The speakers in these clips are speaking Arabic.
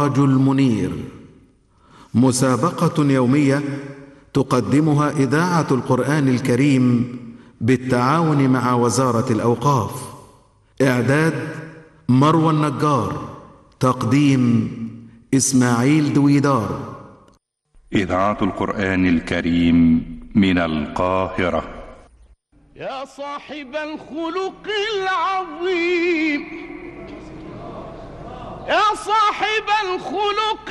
السراج المنير، مسابقة يومية تقدمها إذاعة القرآن الكريم بالتعاون مع وزارة الأوقاف. إعداد مروى النجار، تقديم إسماعيل دويدار. إذاعة القرآن الكريم من القاهرة. يا صاحب الخلق العظيم، يا صاحب الخلق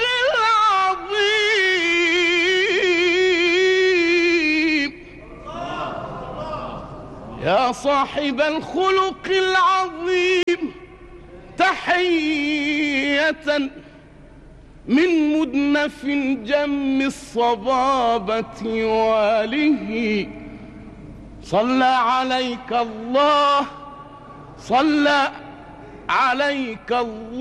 العظيم، يا صاحب الخلق العظيم، تحية من مدنف جم الصبابة واله. صلى عليك الله، صلى عليك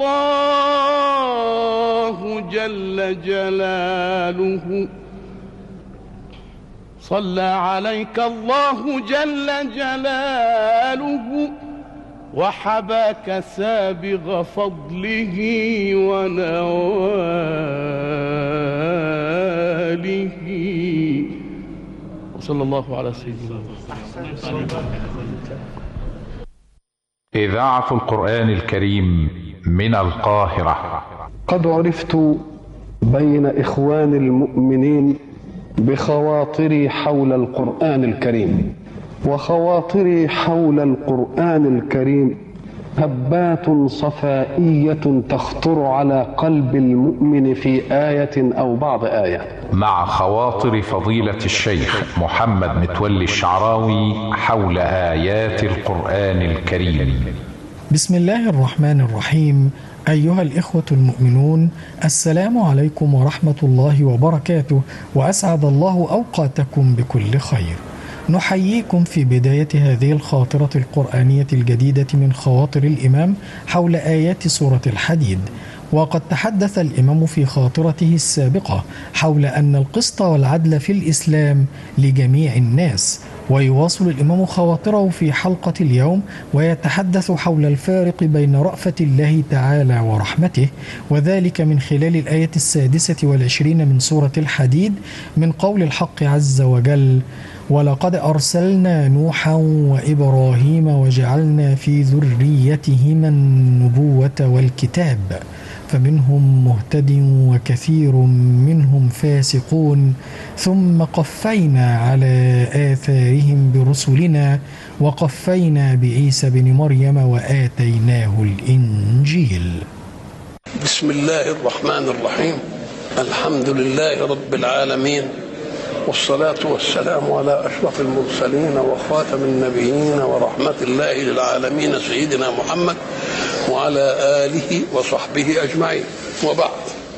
الله جل جلاله، صلى عليك الله جل جلاله، وحباك سابغ فضله ونواله. وصلى الله على سيدنا محمد. إذاعة القرآن الكريم من القاهرة. قد عرفت بين إخوان المؤمنين بخواطري حول القرآن الكريم، وخواطري حول القرآن الكريم هبات صفائية تخطر على قلب المؤمن في آية أو بعض آية، مع خواطر فضيلة الشيخ محمد متولي الشعراوي حول آيات القرآن الكريم. بسم الله الرحمن الرحيم. أيها الإخوة المؤمنون، السلام عليكم ورحمة الله وبركاته، وأسعد الله أوقاتكم بكل خير. نحييكم في بداية هذه الخاطرة القرآنية الجديدة من خواطر الإمام حول آيات سورة الحديد. وقد تحدث الإمام في خاطرته السابقة حول أن القسط والعدل في الإسلام لجميع الناس، ويواصل الإمام خواطره في حلقة اليوم ويتحدث حول الفارق بين رأفة الله تعالى ورحمته، وذلك من خلال الآية 26 من سورة الحديد، من قول الحق عز وجل: ولقد أرسلنا نوحا وإبراهيم وجعلنا في ذريتهما النبوة والكتاب فمنهم مهتد وكثير منهم فاسقون ثم قفينا على آثارهم برسلنا وقفينا بعيسى بن مريم وآتيناه الإنجيل. بسم الله الرحمن الرحيم. الحمد لله رب العالمين، والصلاة والسلام على أشرف المرسلين وخاتم النبيين ورحمة الله للعالمين سيدنا محمد وعلى آله وصحبه أجمعين، وبعد.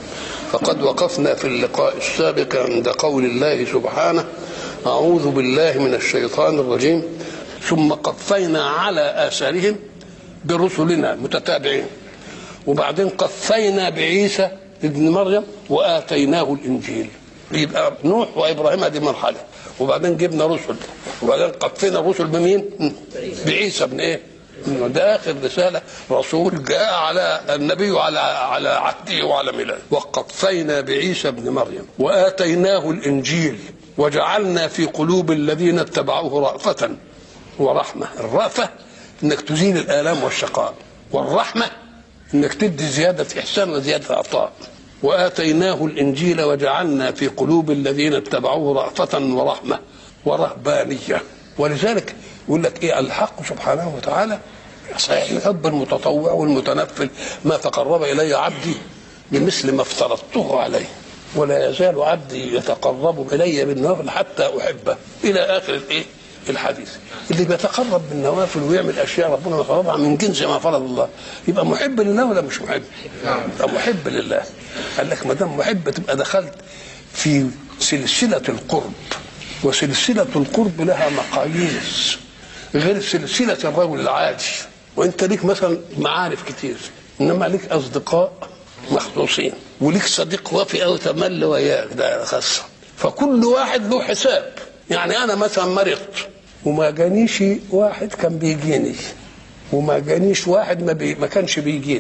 فقد وقفنا في اللقاء السابق عند قول الله سبحانه: أعوذ بالله من الشيطان الرجيم، ثم قفينا على آثارهم برسلنا متتابعين، وبعدين قفينا بعيسى ابن مريم وآتيناه الإنجيل. يبقى نوح وإبراهيم هذه مرحلة، وبعدين جبنا رسل، وبعدين قفينا الرسل بمين؟ بعيسى ابن ايه؟ ده آخر رسالة رسول جاء على النبي على عهده وعلى ميلاده. وقفينا بعيسى ابن مريم وآتيناه الإنجيل وجعلنا في قلوب الذين اتبعوه رأفة ورحمة. الرأفة انك تزيل الآلام والشقاء، والرحمة انك تدي زيادة إحسان وزيادة عطاء. وآتيناه الإنجيل وجعلنا في قلوب الذين اتبعوه رأفة ورحمة ورهبانية. ولذلك يقول لك إيه الحق سبحانه وتعالى صحيح يحب المتطوع والمتنفل، ما تقرب إلي عبدي بمثل ما افترضته عليه، ولا يزال عبدي يتقرب إلي بالنوافل حتى أحبه، إلى آخر الإيه الحديث. اللي بيتقرب بالنوافل ويعمل أشياء ربنا فرضها من جنس ما فرض الله، يبقى محب لله ولا مش محب؟ يبقى محب لله. قال لك ما دام محب تبقى دخلت في سلسلة القرب، وسلسلة القرب لها مقاييس غير سلسلة الرجل العادي. وانت ليك مثلا معارف كتير، انما ليك اصدقاء مخصوصين، وليك صديق وفي او تمل وياك ده خاصة. فكل واحد له حساب. يعني انا مثلا مرضت وما جانيش واحد كان بيجيني، وما جانيش واحد ما كانش بيجيني،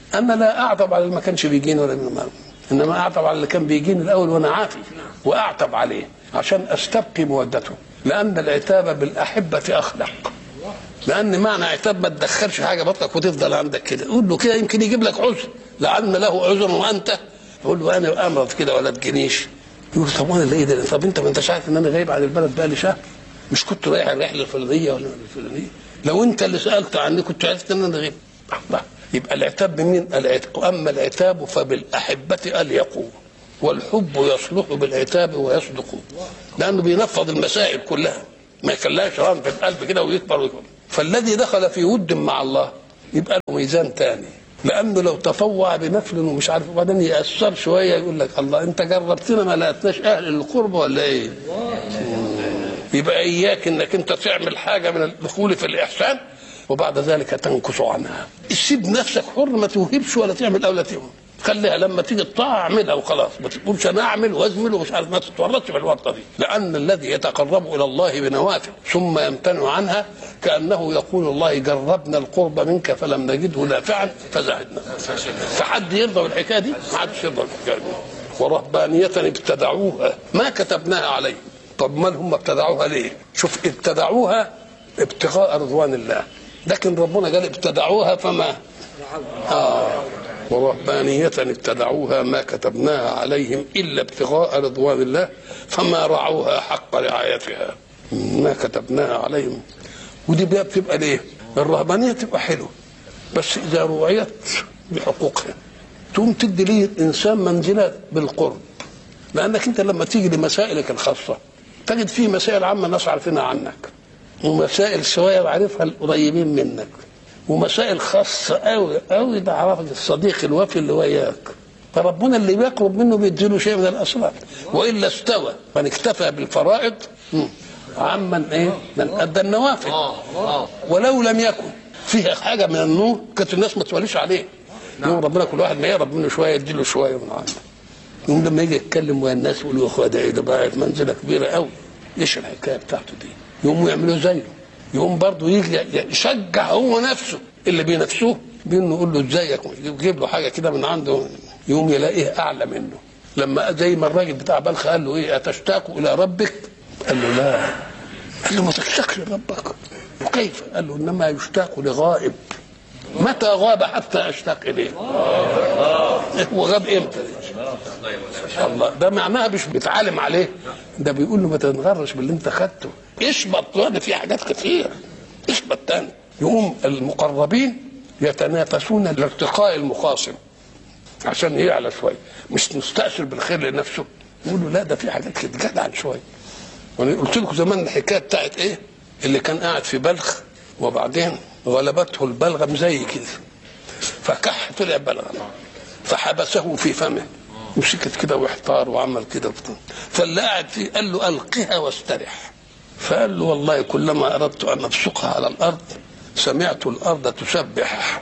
انا لا اعتب على اللي ما كانش بيجيني ولا من، انما اعتب على اللي كان بيجيني الاول وانا عافي، واعتب عليه عشان استبقي مودته، لان العتاب بالاحبه اخلق. لان معنى عتاب ما تدخلش حاجه بطنك وتفضل عندك كده، قول له كده يمكن يجيب لك عذر، لعل له عذر وانت تقول له انا امرض كده ولا تجينيش. يقول طب وانا ايه ده؟ طب انت ما انتش عارف ان انا غايب عن البلد بقى لي شهر؟ مش كنت رايح الرحله الفلانيه ولا الفلانيه؟ لو انت اللي سالت عني كنت عرفت ان انا غايب. يبقى العتاب بمين؟ اما العتاب فبالاحبه اليق، والحب يصلح بالعتاب ويصدق، لانه بينفض المسائل كلها، ما يخليهاش ران في القلب كده ويكبر. فالذي دخل في ود مع الله يبقى له ميزان تاني، لانه لو تطوع بنفل ومش عارف وبعدين ياثر شويه يقول لك الله انت جربتنا ما لقيتناش اهل القرب ولا ايه؟ يبقى اياك انك انت تعمل حاجه من الدخول في الاحسان وبعد ذلك تنكس عنها. سيب نفسك حر، ما توهبش ولا تعمل او لا توهب، خليها لما تيجي الطاعه اعملها وخلاص، ما تقولش انا اعمل وازمل ومش عارف، ما تتورطش في الورطه دي. لان الذي يتقرب الى الله بنوافل ثم يمتنع عنها كانه يقول الله جربنا القرب منك فلم نجده نافعا فزهدنا. فحد يرضى بالحكايه دي؟ ما حدش يرضى بالحكايه دي. ورهبانيه ابتدعوها ما كتبناها عليهم. طب ما هم ابتدعوها ليه؟ شوف، ابتدعوها ابتغاء رضوان الله، لكن ربنا قال ابتدعوها فما ورهبانية ابتدعوها ما كتبناها عليهم إلا ابتغاء رضوان الله فما رعوها حق رعايتها. ما كتبناها عليهم. ودي بتبقى ليه؟ الرهبانية تبقى حلوة بس إذا رعيت بحقوقها تقوم تدي ليه الإنسان منزلة بالقرب، لأنك أنت لما تيجي لمسائلك الخاصة تجد فيه مسائل عامة الناس عارفينها عنك، ومسائل شوية عارفها القريبين منك، ومسائل خاصة أوي أوي ده عرفك الصديق الوفي اللي وياك. فربنا اللي بيقرب منه بيديله شيء من الأسرار، وإلا استوى من اكتفى بالفرائض عمن إيه؟ من أدى النوافل. ولو لم يكن فيها حاجة من النور كانت الناس ما توليش عليه. يوم ربنا كل واحد ما يقرب منه شوية يديله شوية من عنده. يوم لما يجي يتكلم ويا الناس يقول له يا أخويا ده إيه ده بقى منزلة كبيرة أوي، إيش الحكاية بتاعته دي؟ يقوموا يعملوا زيه. يقوم برضه يجي يشجع هو نفسه اللي بينافسوه بانه يقول له ازيك، يجيب له حاجه كده من عنده، يقوم يلاقيه اعلى منه. لما زي ما الراجل بتاع بلخ قال له ايه اتشتاق الى ربك؟ قال له لا. قال له ما تشتاقش لربك. وكيف؟ قال له انما يشتاق لغائب. متى غاب حتى اشتاق اليه؟ هو غاب امتى؟ الله، ده معناها مش بيتعلم عليه، ده بيقول له ما تنغرش باللي انت خدته، اشبط وانا في حاجات كتير، اشبط تاني. يقوم المقربين يتنافسون لارتقاء المخاصم عشان يعلى شويه، مش مستأثر بالخير لنفسه، يقول له لا ده في حاجات كده جدع شويه. وانا قلت لكم زمان الحكايه بتاعت ايه؟ اللي كان قاعد في بلخ وبعدين غلبته البلغم زي كده فكح طلع بلغم فحبسه في فمه، مسكت كده واحتار وعمل كده، فاللي قاعد فيه قال له القها واسترح. فقال له والله كلما اردت ان ابصقها على الارض سمعت الارض تسبح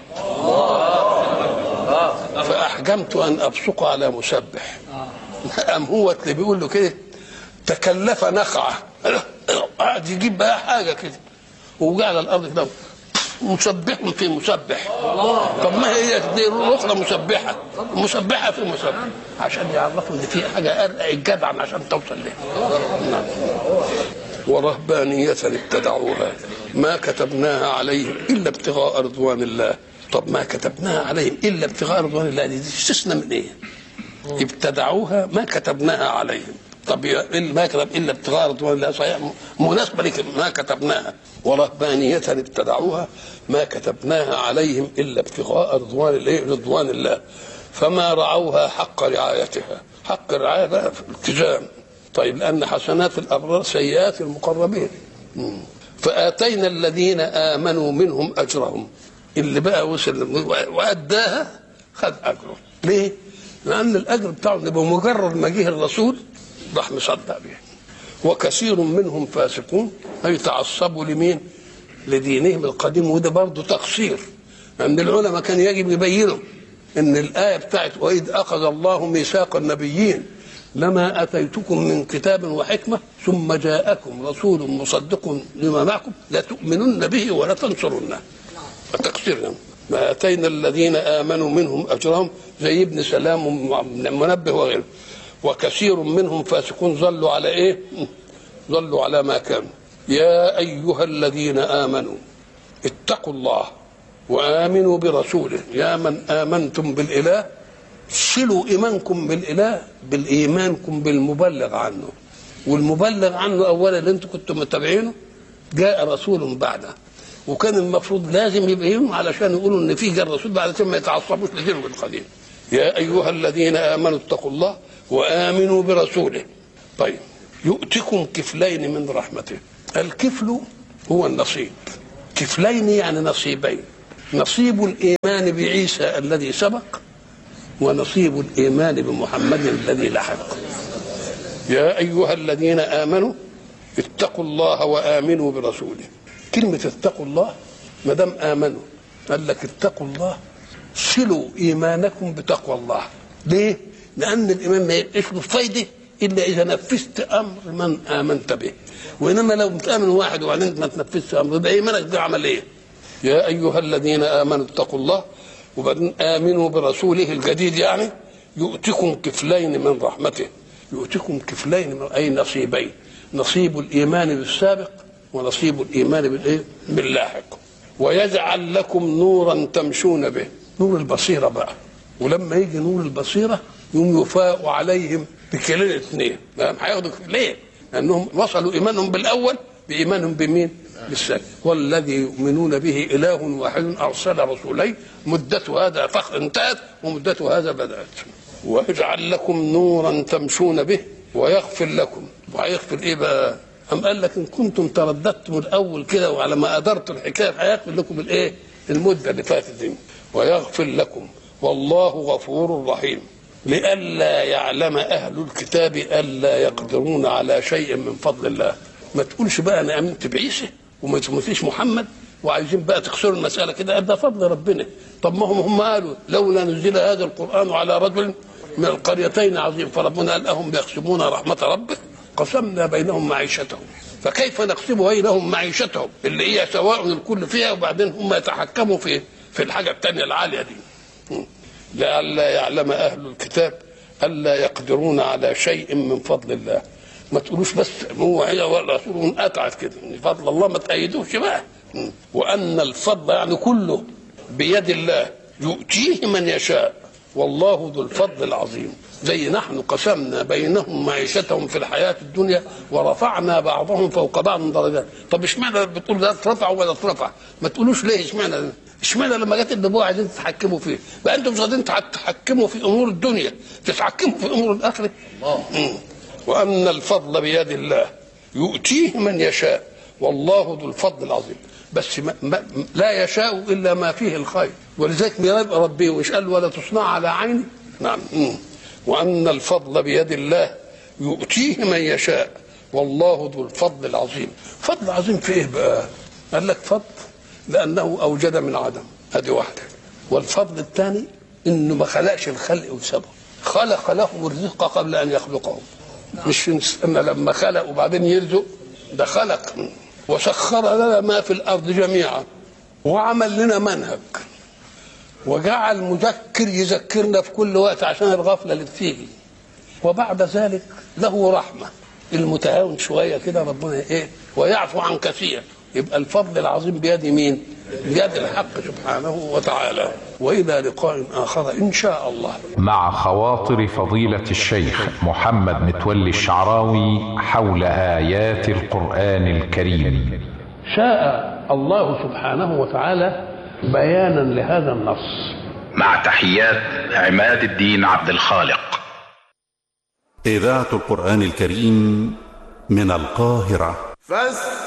فاحجمت ان ابصقها على مسبح. قام هو اللي بيقول له كده تكلف نخعه، قاعد يجيب بقى حاجه كده وجعل الارض كده مسبح في مسبح. طب ما هي دي الاخرى مسبحه، مسبحه في مسبح، عشان يعرفوا ان في حاجه ارقى الجدع عشان توصل لها. ورهبانية ابتدعوها ما كتبناها عليهم الا ابتغاء رضوان الله. طب ما كتبناها عليهم الا ابتغاء رضوان الله دي استثنى من ايه؟ ابتدعوها ما كتبناها عليهم. طب ما كتب الا ابتغاء رضوان الله صحيح مناسبه لك ما كتبناها. ورهبانية ابتدعوها ما كتبناها عليهم الا ابتغاء رضوان الله فما رعوها حق رعايتها. حق الرعايه بقى في الالتزام. طيب لان حسنات الابرار سيئات المقربين. فاتينا الذين امنوا منهم اجرهم، اللي بقى وصل واداها خد اجره. ليه؟ لان الاجر بتاعه بمجرد ما جه الرسول راح مصدق به. وكثير منهم فاسقون اي تعصبوا لمين؟ لدينهم القديم. وده برضه تقصير، لان العلماء كان يجب يبينوا ان الايه بتاعت واذ اخذ الله ميثاق النبيين لما اتيتكم من كتاب وحكمه ثم جاءكم رسول مصدق لما معكم لتؤمنن به ولا تنصرنه. التقصير ما اتينا الذين امنوا منهم اجرهم، زي ابن سلام ومنبه وغيره. وكثير منهم فاسقون ظلوا على ايه؟ ظلوا على ما كانوا. يا ايها الذين امنوا اتقوا الله وامنوا برسوله. يا من امنتم بالاله صلوا ايمانكم بالاله بالايمانكم بالمبلغ عنه. والمبلغ عنه اولا اللي انتم كنتم متابعينه جاء رسول بعده، وكان المفروض لازم يبقى علشان يقولوا ان في جاء الرسول بعد عشان ما يتعصبوش لدينهم القديم. يا ايها الذين امنوا اتقوا الله وامنوا برسوله. طيب يؤتكم كفلين من رحمته. الكفل هو النصيب، كفلين يعني نصيبين، نصيب الايمان بعيسى الذي سبق ونصيب الايمان بمحمد الذي لحق. يا ايها الذين امنوا اتقوا الله وامنوا برسوله. كلمه اتقوا الله ما دام امنوا قال لك اتقوا الله صلوا ايمانكم بتقوى الله. ليه؟ لان الايمان ما يبقاش له فايده الا اذا نفذت امر من امنت به، وانما لو بتامن واحد وبعدين ما تنفذش امر يبقى ايمانك ده عمل ايه؟ يا ايها الذين امنوا اتقوا الله وبعدين امنوا برسوله الجديد، يعني يؤتكم كفلين من رحمته. يؤتكم كفلين من اي نصيبين، نصيب الايمان بالسابق ونصيب الايمان بالايه؟ باللاحق. ويجعل لكم نورا تمشون به. نور البصيره بقى، ولما يجي نور البصيره يوم يفاء عليهم بكلين اثنين. هياخدوا ليه؟ لانهم وصلوا ايمانهم بالاول بايمانهم بمين؟ بالثاني. والذي يؤمنون به اله واحد ارسل رسولين مدته هذا انتهت ومدته هذا بدات. ويجعل لكم نورا تمشون به ويغفر لكم. وهيغفر ايه بقى؟ أم قال لك ان كنتم ترددتم الاول كده وعلى ما ادرتوا الحكايه هيغفر لكم الايه؟ المده اللي فاتت دي. ويغفر لكم والله غفور رحيم. لئلا يعلم اهل الكتاب الا يقدرون على شيء من فضل الله. ما تقولش بقى انا امنت بعيسى وما تموتيش محمد وعايزين بقى تكسروا المساله كده، ده فضل ربنا. طب ما هم قالوا لولا نزل هذا القران على رجل من القريتين عظيم، فربنا قال اهم يقسمون رحمه ربك قسمنا بينهم معيشتهم. فكيف نقسم بينهم معيشتهم اللي هي سواء الكل فيها وبعدين هم يتحكموا في الحاجه الثانيه العاليه دي. لئلا يعلم اهل الكتاب الا يقدرون على شيء من فضل الله. ما تقولوش بس هو هي والرسول اتعت كده من فضل الله، ما تأيدوش بقى. وان الفضل يعني كله بيد الله يؤتيه من يشاء والله ذو الفضل العظيم. زي نحن قسمنا بينهم معيشتهم في الحياه الدنيا ورفعنا بعضهم فوق بعض درجات. طب اشمعنى بتقول ده اترفع ولا اترفع؟ ما تقولوش ليه اشمعنى لما جت النبوه عايزين تتحكموا فيه؟ بقى انتم مش قادرين تتحكموا في امور الدنيا، تتحكموا في امور الاخره. وان الفضل بيد الله يؤتيه من يشاء والله ذو الفضل العظيم. بس لا يشاء الا ما فيه الخير، ولذلك يبقى ربي وش قال ولا تصنع على عيني. نعم. وان الفضل بيد الله يؤتيه من يشاء والله ذو الفضل العظيم. فضل عظيم في ايه بقى؟ قال لك فضل لانه اوجد من عدم، هذه واحده. والفضل الثاني انه ما خلقش الخلق وسبه، خلق لهم الرزق قبل ان يخلقهم. مش ان لما خلق وبعدين يرزق، ده خلق. وسخر لنا ما في الارض جميعا وعمل لنا منهج وجعل مذكر يذكرنا في كل وقت عشان الغفله اللي بتيجي. وبعد ذلك له رحمه، المتهاون شويه كده ربنا ايه ويعفو عن كثير. يبقى الفضل العظيم بيد مين؟ بيد الحق سبحانه وتعالى. والى لقاء اخر ان شاء الله. مع خواطر فضيلة الشيخ محمد متولي الشعراوي حول آيات القرآن الكريم. شاء الله سبحانه وتعالى بيانا لهذا النص. مع تحيات عماد الدين عبد الخالق. إذاعة القرآن الكريم من القاهرة.